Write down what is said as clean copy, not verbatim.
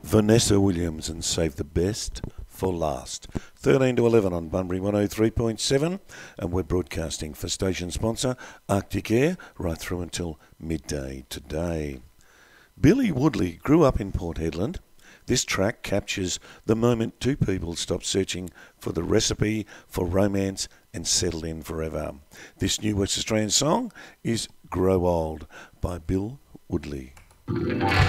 Vanessa Williams and Save the Best for Last. 13 to 11 on Bunbury 103.7, and we're broadcasting for station sponsor Arctic Air right through until midday today. Billy Woodley grew up in Port Hedland. This track captures the moment two people stop searching for the recipe for romance and settle in forever. This new West Australian song is Grow Old by Bill Woodley.